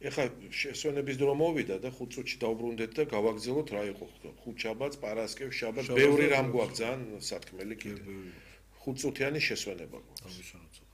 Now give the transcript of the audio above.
ეხლა შესვენების დრო მოვიდა და 5 წუთში დავბრუნდეთ და გავაგზავნოთ რა იყო 5 შაბათს, პარასკევს, შაბათს, ბევრი რამ გვაქვს ძალიან სათქმელი კიდე. 5 წუთიანი შესვენება გვაქვს.